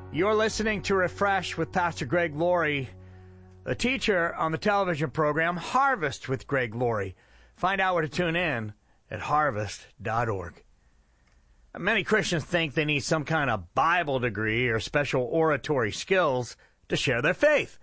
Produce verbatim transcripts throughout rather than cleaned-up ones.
You're listening to Refresh with Pastor Greg Laurie, the teacher on the television program Harvest with Greg Laurie. Find out where to tune in at harvest dot org. Many Christians think they need some kind of Bible degree or special oratory skills to share their faith.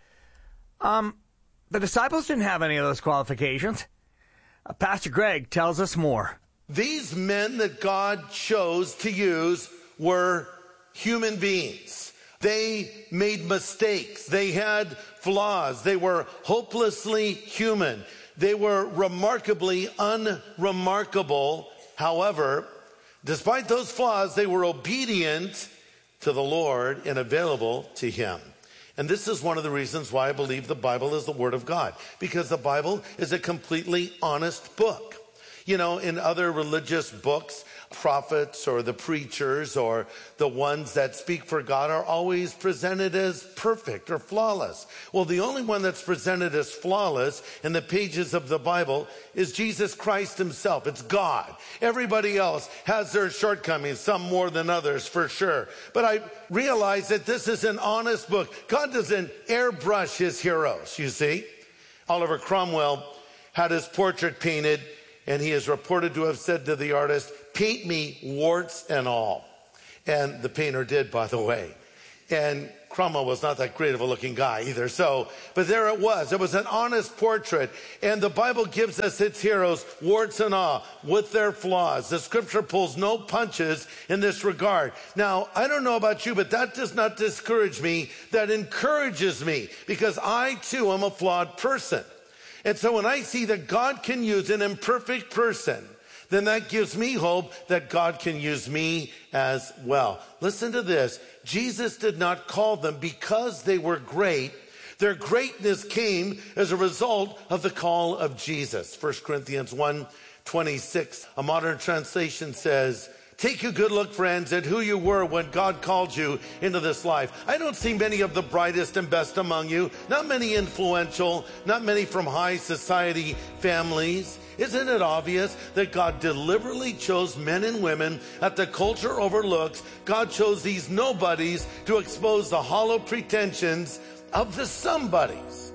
Um, the disciples didn't have any of those qualifications. Uh, Pastor Greg tells us more. These men that God chose to use were human beings. They made mistakes. They had flaws. They were hopelessly human. They were remarkably unremarkable. However, despite those flaws, they were obedient to the Lord and available to Him. And this is one of the reasons why I believe the Bible is the Word of God, because the Bible is a completely honest book. You know, in other religious books, prophets or the preachers or the ones that speak for God are always presented as perfect or flawless. Well, the only one that's presented as flawless in the pages of the Bible is Jesus Christ Himself. It's God. Everybody else has their shortcomings, some more than others for sure. But I realize that this is an honest book. God doesn't airbrush His heroes, you see. Oliver Cromwell had his portrait painted, and he is reported to have said to the artist, "Paint me warts and all." And the painter did, by the way. And Cromwell was not that great of a looking guy either. So, but there it was. It was an honest portrait. And the Bible gives us its heroes, warts and all, with their flaws. The scripture pulls no punches in this regard. Now, I don't know about you, but that does not discourage me. That encourages me, because I too am a flawed person. And so when I see that God can use an imperfect person, then that gives me hope that God can use me as well. Listen to this. Jesus did not call them because they were great. Their greatness came as a result of the call of Jesus. First Corinthians one twenty-six, a modern translation says, "Take a good look, friends, at who you were when God called you into this life." I don't see many of the brightest and best among you, not many influential, not many from high society families. Isn't it obvious that God deliberately chose men and women that the culture overlooks? God chose these nobodies to expose the hollow pretensions of the somebodies.